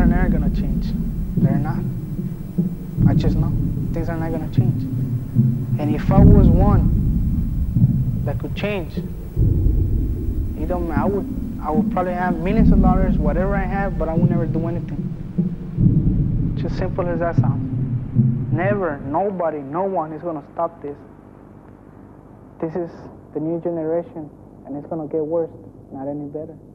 are never gonna change. They're not. I just know things are not gonna change. And if I was one that could change, it don't matter. I would probably have millions of dollars, whatever I have, but I would never do anything. Just simple as that sounds. Never, nobody, no one is gonna stop this. This is the new generation, and it's gonna get worse, not any better.